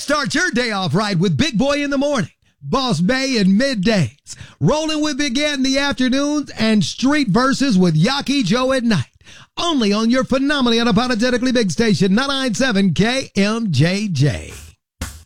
Start your day off right with Big Boy in the morning, Boss Bay in middays, Rolling with Big Ant in the afternoons, and Street Verses with Yaki Joe at night. Only on your phenomenally unapologetically big station, 997 KMJJ.